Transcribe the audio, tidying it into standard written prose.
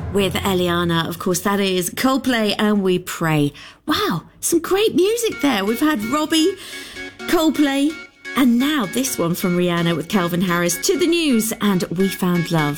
with Eliana. Of course, that is Coldplay and We Pray. Wow, some great music there. We've had Robbie, Coldplay, and now this one from Rihanna with Calvin Harris, To the News and We Found Love.